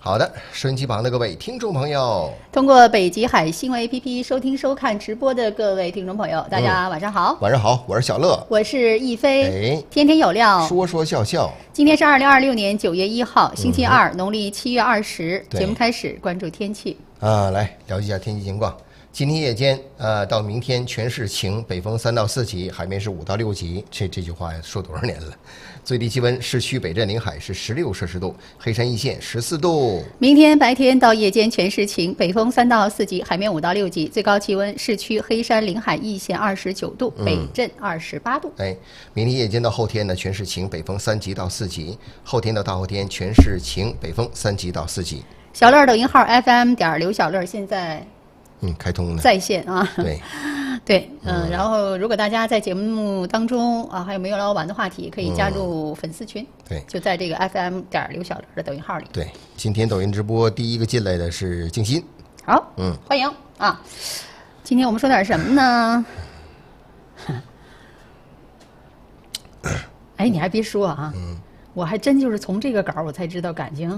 好的，收音机旁的各位听众朋友， 通过北极海新闻 APP 收听收看直播的各位听众朋友，大家晚上好。 晚上好，我是小乐， 我是亦飞，天天有料， 说说笑笑。 今天是2026年9月1号，星期二，农历7月20。节目开始，关注天气来了解一下天气情况。今天夜间到明天全市晴，北风3到4级，海面是5到6级。这句话说多少年了？最低气温，市区北镇临海是16摄氏度，黑山一线14度。 明天白天到夜间全市晴，北风3到4级，海面5到6级，最高气温市区黑山临海一线29度，北镇28度。 明天夜间到后天呢，全市晴，北风3级到4级。后天到大后天全市晴，北风3级到4级。 小乐抖音号 FM 刘小乐现在开通了， 在线啊。 对， 然后如果大家在节目当中还有没有聊完的话题，可以加入粉丝群。 对， 就在这个 FM 刘小乐的抖音号里。 对，今天抖音直播第一个进来的是静心。 好，欢迎啊！今天我们说点什么呢？哎，你还别说啊，我还真就是从这个稿我才知道感情，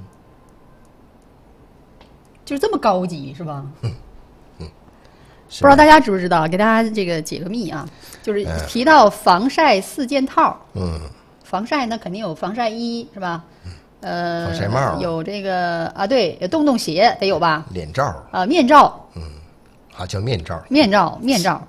就是这么高级，是吧？不知道大家知不知道？给大家这个解个密啊，就是提到防晒4件套。防晒呢肯定有防晒衣是吧？ 防晒帽有这个对，有洞洞鞋得有吧？ 脸罩面罩。 叫面罩。 面罩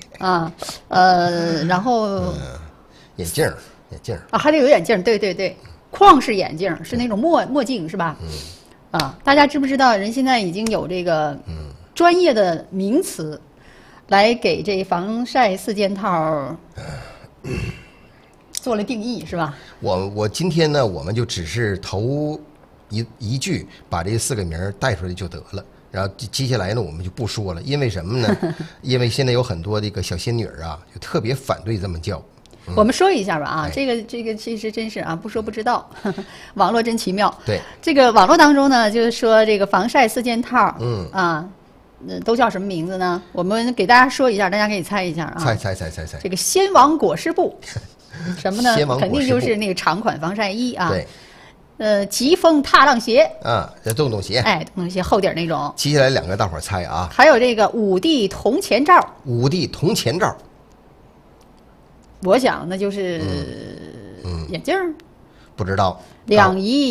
然后眼镜还得有眼镜，对，框式眼镜是那种墨镜是吧？大家知不知道人现在已经有这个专业的名词来给这防晒4件套做了定义是吧？ 我今天呢，我们就只是头一句把这4个名带出来就得了，然后接下来呢我们就不说了，因为什么呢？因为现在有很多这个小仙女就特别反对这么叫。 我们说一下吧这个其实真是不说不知道，网络真奇妙。 对，这个网络当中呢，就是说这个防晒4件套，都叫什么名字呢？我们给大家说一下，大家可以猜一下猜。 这个仙王裹尸布，什么呢？肯定就是那个长款防晒衣啊。 对。 疾风踏浪鞋这洞洞鞋。 洞洞鞋厚底儿那种。 接下来2个大伙儿猜啊。 还有这个5帝铜钱罩。 5帝铜钱罩。 我想那就是眼镜。 不知道。 2亿